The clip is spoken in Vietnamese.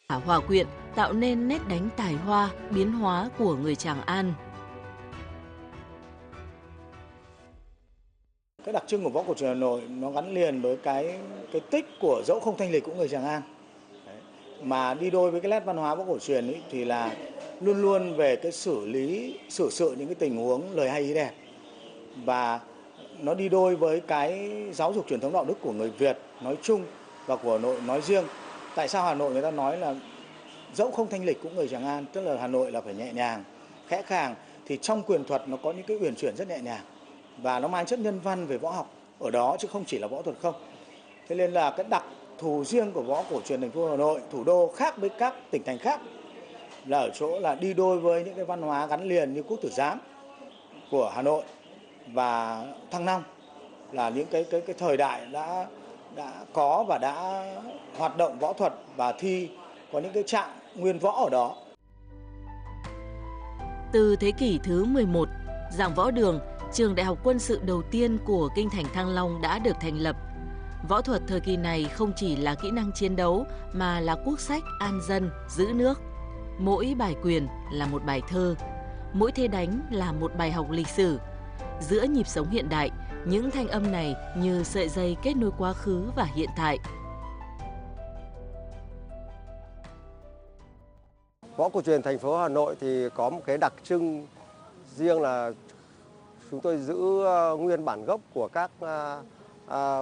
Hòa quyện tạo nên nét đánh tài hoa, biến hóa của người Tràng An. Cái đặc trưng của võ cổ truyền Hà Nội nó gắn liền với cái tích của dẫu không thanh lịch của người Tràng An. Đấy. Mà đi đôi với cái nét văn hóa võ cổ truyền ấy, thì là luôn luôn về cái xử lý, xử sự những cái tình huống lời hay ý đẹp. Và nó đi đôi với cái giáo dục truyền thống đạo đức của người Việt nói chung và của Hà Nội nói riêng. Tại sao Hà Nội người ta nói là dẫu không thanh lịch cũng người Tràng An, tức là Hà Nội là phải nhẹ nhàng, khẽ khàng, thì trong quyền thuật nó có những cái uyển chuyển rất nhẹ nhàng và nó mang chất nhân văn về võ học ở đó chứ không chỉ là võ thuật không. Thế nên là cái đặc thù riêng của võ cổ truyền thành phố Hà Nội, thủ đô khác với các tỉnh thành khác là ở chỗ là đi đôi với những cái văn hóa gắn liền như Quốc Tử Giám của Hà Nội và Thăng Long, là những cái thời đại đã có và đã hoạt động võ thuật và thi có những cái trạng nguyên võ ở đó. Từ thế kỷ thứ 11, Giảng Võ Đường, trường đại học quân sự đầu tiên của kinh thành Thăng Long đã được thành lập. Võ thuật thời kỳ này không chỉ là kỹ năng chiến đấu mà là quốc sách an dân, giữ nước. Mỗi bài quyền là một bài thơ, mỗi thế đánh là một bài học lịch sử. Giữa nhịp sống hiện đại, những thanh âm này như sợi dây kết nối quá khứ và hiện tại. Võ cổ truyền thành phố Hà Nội thì có một cái đặc trưng riêng là chúng tôi giữ nguyên bản gốc của các